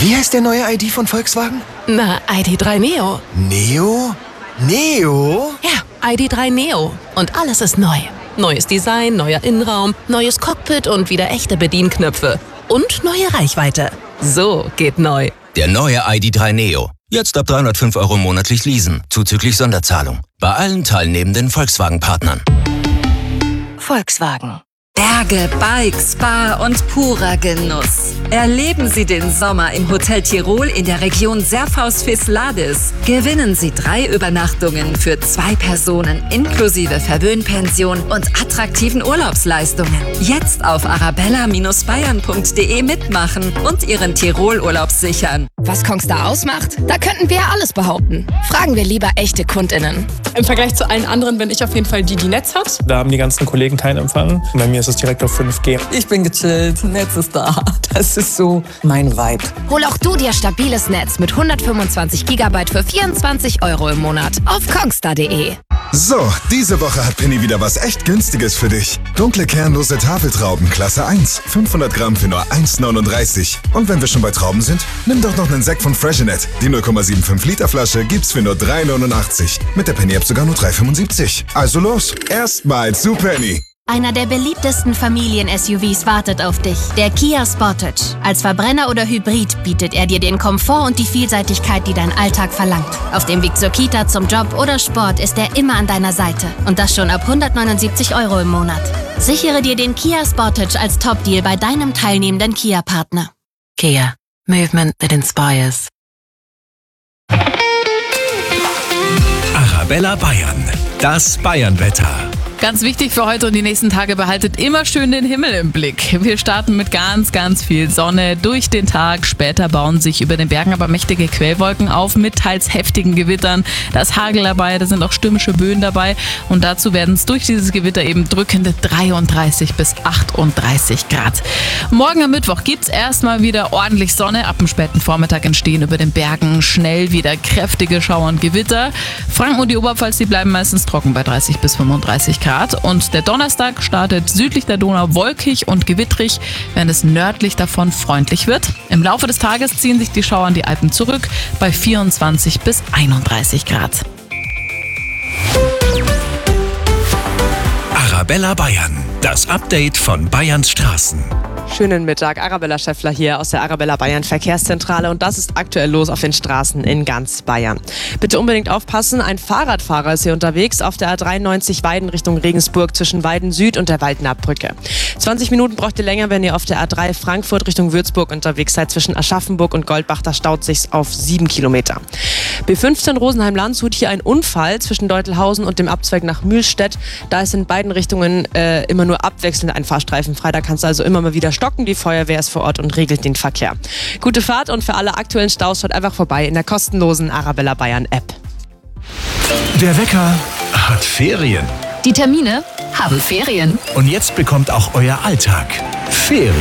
Wie heißt der neue ID von Volkswagen? Na, ID.3 Neo. Neo? Neo? Ja, ID.3 Neo. Und alles ist neu. Neues Design, neuer Innenraum, neues Cockpit und wieder echte Bedienknöpfe. Und neue Reichweite. So geht neu. Der neue ID.3 Neo. Jetzt ab 305 € monatlich leasen, zuzüglich Sonderzahlung. Bei allen teilnehmenden Volkswagen-Partnern. Volkswagen. Berge, Bikes, Spa und purer Genuss. Erleben Sie den Sommer im Hotel Tirol in der Region Serfaus-Fisladis. Gewinnen Sie 3 Übernachtungen für 2 Personen inklusive Verwöhnpension und attraktiven Urlaubsleistungen. Jetzt auf arabella-bayern.de mitmachen und Ihren Tirol-Urlaub sichern. Was Kongstar ausmacht? Da könnten wir ja alles behaupten. Fragen wir lieber echte KundInnen. Im Vergleich zu allen anderen bin ich auf jeden Fall die Netz hat. Da haben die ganzen Kollegen keinen Empfang. Bei mir ist es direkt auf 5G. Ich bin gechillt, Netz ist da. Das ist so mein Vibe. Hol auch du dir stabiles Netz mit 125 GB für 24 € im Monat auf kongstar.de. So, diese Woche hat Penny wieder was echt Günstiges für dich. Dunkle kernlose Tafeltrauben Klasse 1, 500 Gramm für nur 1,39. Und wenn wir schon bei Trauben sind, nimm doch noch einen Sekt von Freshenet. Die 0,75 Liter Flasche gibt's für nur 3,89. Mit der Penny-App sogar nur 3,75. Also los, erstmal zu Penny. Einer der beliebtesten Familien-SUVs wartet auf dich, der Kia Sportage. Als Verbrenner oder Hybrid bietet er dir den Komfort und die Vielseitigkeit, die dein Alltag verlangt. Auf dem Weg zur Kita, zum Job oder Sport ist er immer an deiner Seite. Und das schon ab 179 € im Monat. Sichere dir den Kia Sportage als Top-Deal bei deinem teilnehmenden Kia-Partner. Kia. Movement that inspires. Arabella Bayern. Das Bayernwetter. Ganz wichtig für heute und die nächsten Tage, behaltet immer schön den Himmel im Blick. Wir starten mit ganz, ganz viel Sonne durch den Tag. Später bauen sich über den Bergen aber mächtige Quellwolken auf mit teils heftigen Gewittern. Da ist Hagel dabei, da sind auch stürmische Böen dabei. Und dazu werden es durch dieses Gewitter eben drückende 33 bis 38 Grad. Morgen am Mittwoch gibt es erstmal wieder ordentlich Sonne. Ab dem späten Vormittag entstehen über den Bergen schnell wieder kräftige Schauer und Gewitter. Franken und die Oberpfalz, die bleiben meistens trocken bei 30 bis 35 Grad. Und der Donnerstag startet südlich der Donau wolkig und gewittrig, während es nördlich davon freundlich wird. Im Laufe des Tages ziehen sich die Schauer an die Alpen zurück bei 24 bis 31 Grad. Arabella Bayern, das Update von Bayerns Straßen. Schönen Mittag, Arabella Schäffler hier aus der Arabella Bayern Verkehrszentrale und das ist aktuell los auf den Straßen in ganz Bayern. Bitte unbedingt aufpassen, ein Fahrradfahrer ist hier unterwegs auf der A93 Weiden Richtung Regensburg zwischen Weiden Süd und der Waldnerbrücke. 20 Minuten braucht ihr länger, wenn ihr auf der A3 Frankfurt Richtung Würzburg unterwegs seid zwischen Aschaffenburg und Goldbach, da staut sich's auf 7 Kilometer. B15 Rosenheim-Landshut, hier ein Unfall zwischen Deutelhausen und dem Abzweig nach Mühlstedt. Da ist in beiden Richtungen immer nur abwechselnd ein Fahrstreifen frei, da kannst du also immer mal wieder stocken. Die Feuerwehr ist vor Ort und regelt den Verkehr. Gute Fahrt und für alle aktuellen Staus schaut einfach vorbei in der kostenlosen Arabella Bayern App. Der Wecker hat Ferien. Die Termine haben Ferien. Und jetzt bekommt auch euer Alltag Ferien.